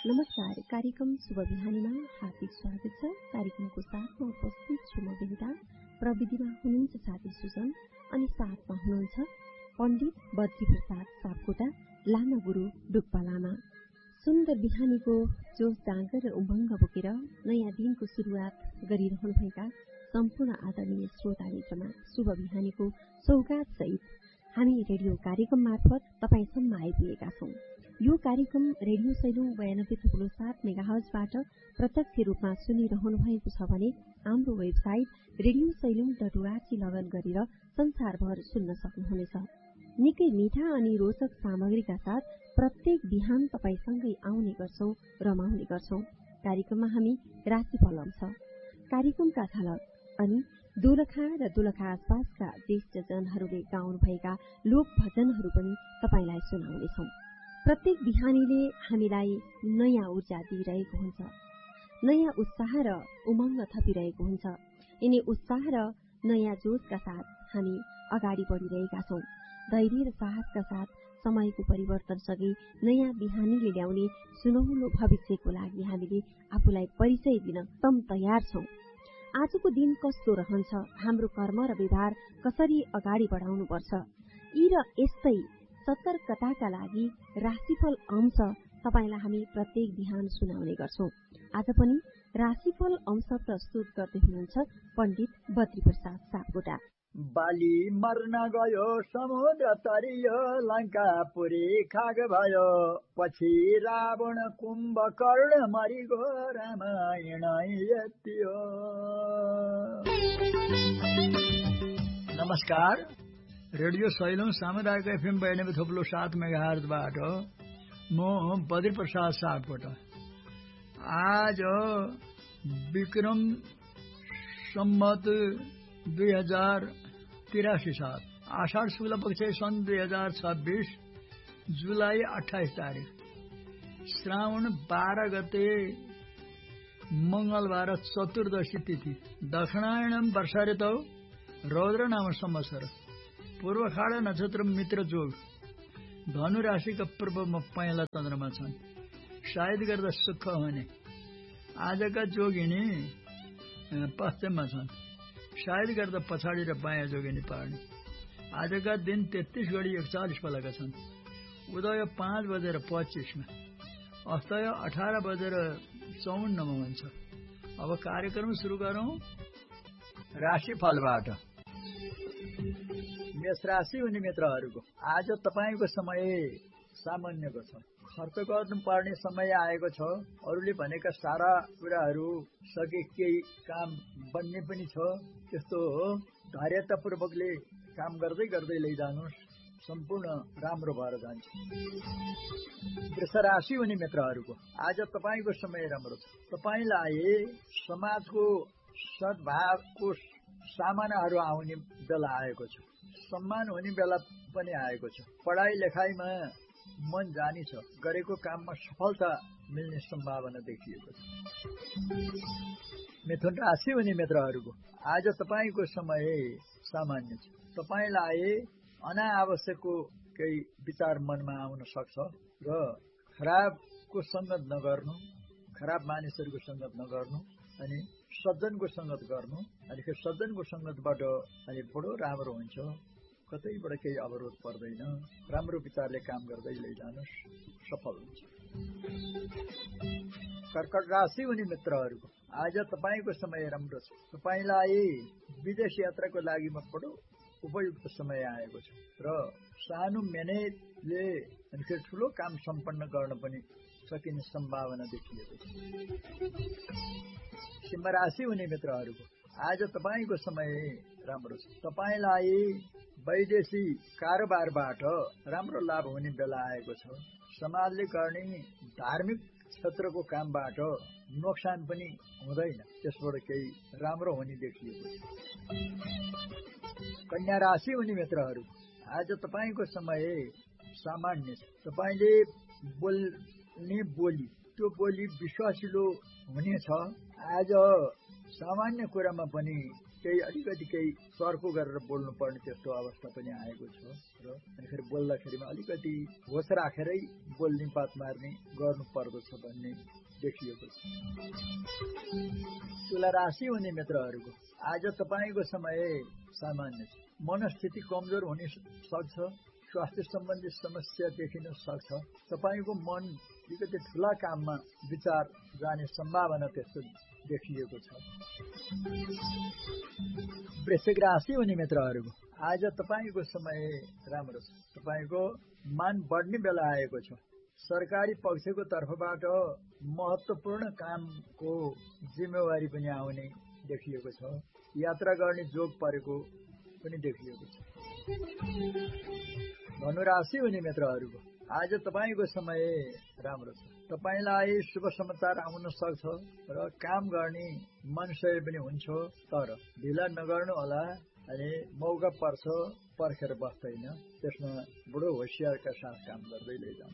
नमस्कार, कार्यक्रम शुभ बिहानीमा हार्दिक स्वागत छ। कार्यक्रमको साथमा उपस्थित छु म बेहुदा, प्रविधिमा हुनुहुन्छ साथी सुजन अनि साथमा हुनुहुन्छ पण्डित बद्री प्रसाद सापकोटा, लामा गुरु डुक्पा लामा। सुन्दर बिहानीको जोश जाँगर र उमङ्ग बोकेर नयाँ दिनको सुरुवात गरिरहनुभएका सम्पूर्ण आदरणीय श्रोता मित्रमा शुभ बिहानीको सौगात सहित हामी रेडियो कार्यक्रम मार्फत तपाईसम्म आइपुगेका छौं। यो कार्यक्रम रेडियो सैलुङ 92.7 मेगाहर्जबाट प्रत्यक्ष रूपमा सुनिरहनु भएको छ भने हाम्रो वेबसाइट radiosailing.org लगइन गरेर संसारभर सुन्न सक्नुहुनेछ। निकै मीठा अनि रोचक सामग्रीका साथ प्रत्येक बिहान तपाईसँगै आउने गर्छौं, रमाउने गर्छौं। कार्यक्रममा हामी राशिफल अंश, कार्यक्रमका झलक अनि दोलखा र दोलखा आसपासका देशजनहरूले गाउनुभएका लोक भजनहरू पनि तपाईलाई सुनाउनेछौं। प्रत्येक बिहानीले हामीलाई नयाँ ऊर्जा दिइरहेको हुन्छ, नयाँ उत्साह र उमङ्ग थपिरहेको हुन्छ। यिनी उत्साह र नयाँ जोशका साथ हामी अगाडि बढिरहेका छौं। धैर्य र साहसका साथ समयको परिवर्तनसँगै नयाँ बिहानीले ल्याउने सुनौलो भविष्यको लागि हामीले आफूलाई परिचय दिन एकदम तयार छौं। आजको दिन कस्तो रहन्छ, हाम्रो कर्म र व्यवहार कसरी अगाडि बढाउनुपर्छ, यी र यस्तै सतर्कताका लागि राशिफल अंश तपाईलाई हामी प्रत्येक बिहान सुनाउने गर्छौं। आज पनि राशिफल अंश प्रस्तुत गर्दै हुनुहुन्छ पण्डित बद्री प्रसाद सापकोटा। बाली मर्न गयो समुद्र तरियो, लङ्कापुरी खाग भयो, पछि रावण कुम्भकर्ण मरिगो, रामायण यति हो। नमस्कार, रेडियो सैलुङ सामुदायिक FM 92.7 मेगाहर्जबाट म बद्री प्रसाद सापकोटा। आज विक्रम सम्मत 2083 साल आषाढ शुक्ल पक्ष सन् 2026 जुलाई 28 तारिक श्रावण 12 गते मंगलबार चतुर्दशी तिथि, दक्षिणायनम वर्षा ऋतौ रौद्र नाम संवत्सर, पूर्वखाड नक्षत्र मित्र जोग, धनु राशिका पूर्वमा पहेँला चन्द्रमा छन्। सायद गर्दा सुख हुने। आजका जोगिनी पश्चिममा छन्। सायद गर्दा पछाडि र बायाँ जोगिनी पार्ने। आजका दिन 33:41 बेलाका छन्। उदय 5:25 अस्तय 18:54 हुन्छ। अब कार्यक्रम सुरु गरौं। राशिफलबाट मेष राशि हुने मित्रहरूको आज तपाईको समय सामान्यको छ। खर्च गर्नुपर्ने समय आएको छ। अरूले भनेका सारा कुराहरू सके केही काम बन्ने पनि छ। त्यस्तो हो, धैर्यतापूर्वकले काम गर्दै गर्दै लैजानुस्, सम्पूर्ण राम्रो भएर जान्छ। वृष राशि हुने मित्रहरूको आज तपाईको समय राम्रो छ। तपाईलाई समाजको सद्भावको सामनाहरू आउने बेला आएको छ। सम्मान हुने बेला पनि आएको छ। पढाइ लेखाइमा मन जानी छ। गरेको काममा सफलता मिल्ने सम्भावना देखिएको छ। मिथुन राशि हुने मित्रहरूको आज तपाईको समय सामान्य छ। तपाईलाई अनावश्यकको केही विचार मनमा आउन सक्छ र खराबको संगत नगर्नु, खराब मानिसहरूको संगत नगर्नु अनि सज्जनको संगत गर्नु। अनि सज्जनको संगतबाट अनि बडो राम्रो हुन्छ। कतैबाट केही अवरोध पर्दैन। राम्रो विचारले काम गर्दै लैजानुस्, सफल हुन्छ। कर्कट राशि हुने मित्रहरूको आज तपाईको समय राम्रो छ। तपाईलाई विदेश यात्राको लागि बडो उपयुक्त समय आएको छ र सानो मेहनतले अनि ठुलो काम सम्पन्न गर्न पनि सकिने सम्भावना देखिएको छ। सिंह राशि हुने मित्रहरूको आज तपाईको समय राम्रो छ। तपाईलाई वैदेशिक कारोबारबाट राम्रो लाभ हुने बेला आएको छ। समाजले गर्ने धार्मिक क्षेत्रको कामबाट नोक्सान पनि हुँदैन। त्यसबाट केही राम्रो हुने देखिएको छ। कन्या राशि हुने मित्रहरू आज तपाईको समय सामान्य छ। तपाईले बोल्ने बोली, त्यो बोली विश्वासिलो हुनेछ। आज सामान्य कुरामा पनि अलिकति केही सर्को गरेर बोल्नुपर्ने त्यस्तो अवस्था पनि आएको छ र अनिखेरि बोल्दाखेरिमा अलिकति होस राखेरै बोल्ने बात मार्ने गर्नु पर्दछ भन्ने देखिएको छ। तुला राशि हुने मित्रहरूको आज तपाईँको समय सामान्य छ। मनस्थिति कमजोर हुन सक्छ, स्वास्थ्य सम्बन्धी समस्या देखिन सक्छ, तपाईँको मन अलिकति ठुला काममा विचार जाने सम्भावना त्यस्तो देखिएको छ। वृश्चिक राशि हुने मित्रहरूको आज तपाईँको समय राम्रो छ। तपाईँको मान बढ्ने बेला आएको छ। सरकारी पक्षको तर्फबाट महत्त्वपूर्ण कामको जिम्मेवारी पनि आउने देखिएको छ। यात्रा गर्ने जोग परेको पनि देखिएको छ। धनु राशि हुने मित्रहरूको आज तपाईँको समय राम्रो छ। तपाईँलाई शुभ समाचार आउन सक्छ र काम गर्ने मनसय पनि हुन्छ, तर ढिला नगर्नु होला। अनि मौका पर्छ पर्खेर बस्दैन, त्यसमा बडो होसियारका साथ काम गर्दै लैजाउँ।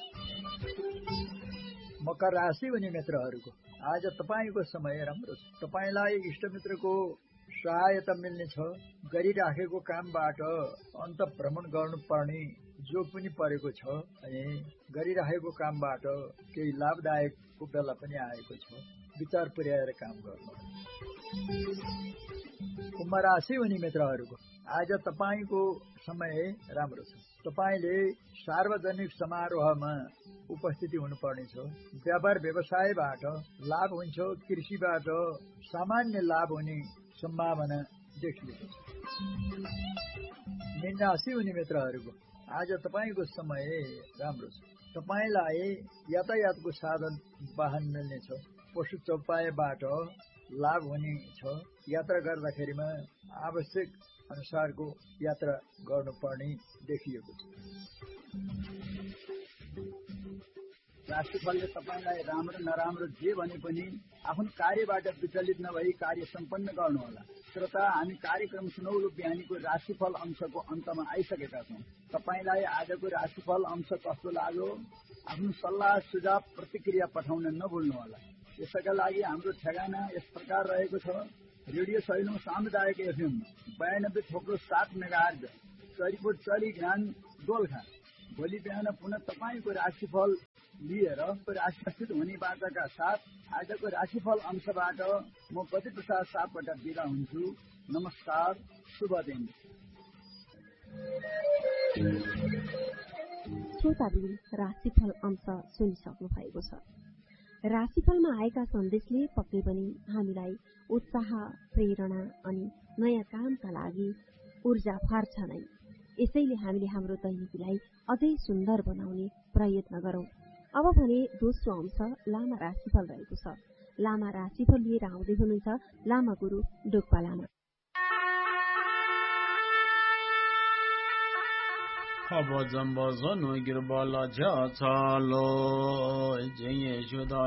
मकर राशि हुने मित्रहरूको आज तपाईँको समय राम्रो छ। तपाईँलाई इष्टमित्रको सहायता मिल्नेछ। गरिराखेको कामबाट अन्तर्भ्रमण गर्नुपर्ने जोग पनि परेको छ अनि गरिराखेको कामबाट केही लाभदायकको बेला पनि आएको छ। विचार पुर्याएर काम गर्नु। कुम्भ राशि हुने मित्रहरूको आज तपाईँको समय राम्रो छ। तपाईँले सार्वजनिक समारोहमा उपस्थिति हुनुपर्नेछ। व्यापार व्यवसायबाट लाभ हुन्छ। कृषिबाट सामान्य लाभ हुने सम्भावना देखिएको छ। मीन राशि हुने मित्रहरूको आज तपाईँको समय राम्रो छ। तपाईँलाई यातायातको साधन वाहन मिल्नेछ। पशु चौपायबाट लाभ हुनेछ। यात्रा गर्दाखेरिमा आवश्यक अनुसारको यात्रा गर्नुपर्ने देखिएको छ। राशिफलले तपाईँलाई राम्रो नराम्रो जे भने पनि आफ्नो कार्यबाट विचलित नभई कार्य सम्पन्न गर्नुहोला। श्रोता, हामी कार्यक्रम सुनौलो बिहानीको राशिफल अंशको अन्तमा आइसकेका छौँ। तपाईँलाई आजको राशिफल अंश कस्तो लाग्यो? आफ्नो सल्लाह सुझाव प्रतिक्रिया पठाउन नभुल्नुहोला। यसका लागि हाम्रो ठेगाना यस प्रकार रहेको छ। रेडियो सैलुङ सामुदायिक FM 92.7 मेगाहर्ज, सरिपुर चली ग्राम दोलखा। भोलि बिहान पुनः तपाईँको राशिफल लिएर राशिस्थित हुने बाचाका साथ आजको राशिफल अंशबाट म बद्री प्रसाद सापकोटा बिदा हुन्छु। नमस्कार, शुभ दिन। श्रोताबिन, राशिफल अंश सुनिसक्नु भएको छ। राशिफलमा आएका सन्देशले पक्कै पनि हामीलाई उत्साह, प्रेरणा अनि नयाँ कामका लागि ऊर्जा फार्छ नै। यसैले हामीले हाम्रो दैनिकीलाई अझै सुन्दर बनाउने प्रयत्न गरौं। अब भने दोस्रो अंश लामा राशिफल रहेको छ। लामा राशिफल लिएर आउँदै हुनुहुन्छ लामा गुरु डोक्पा लामा। Haba zamba zanu girbala ja chalo, jenye shuda